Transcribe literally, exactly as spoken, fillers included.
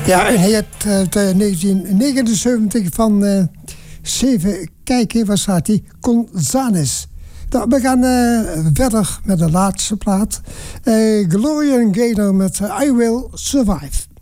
Ja, en hij had uit uh, negentien negenenzeventig van uh, zeven kijken, waar staat hij? Gonzales. Nou, we gaan uh, verder met de laatste plaat. Uh, Gloria Gaynor met uh, I Will Survive.